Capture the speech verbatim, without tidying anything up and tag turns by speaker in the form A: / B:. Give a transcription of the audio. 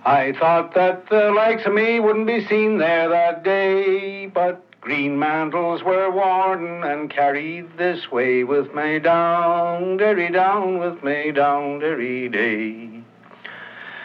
A: I thought that the likes of me wouldn't be seen there that day, but green mantles were worn and carried this way with me down, derry down with me down, derry day.